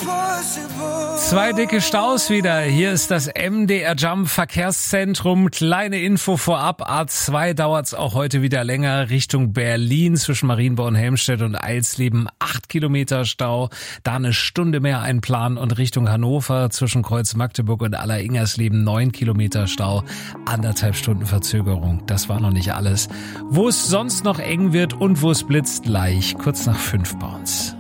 2 dicke Staus wieder. Hier ist das MDR Jump Verkehrszentrum. Kleine Info vorab. A2 dauert's auch heute wieder länger Richtung Berlin zwischen Marienborn, Helmstedt und Eilsleben. 8 Kilometer Stau. Da eine Stunde mehr einplanen und Richtung Hannover zwischen Kreuz Magdeburg und Aller-Ingersleben 9 Kilometer Stau. 1,5 Stunden Verzögerung. Das war noch nicht alles. Wo es sonst noch eng wird und wo es blitzt, gleich kurz nach 5 bei uns.